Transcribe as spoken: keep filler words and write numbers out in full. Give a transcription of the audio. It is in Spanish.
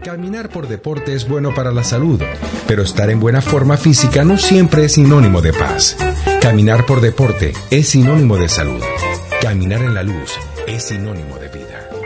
Caminar por deporte es bueno para la salud, pero estar en buena forma física no siempre es sinónimo de paz. Caminar por deporte es sinónimo de salud. Caminar en la luz es sinónimo de vida.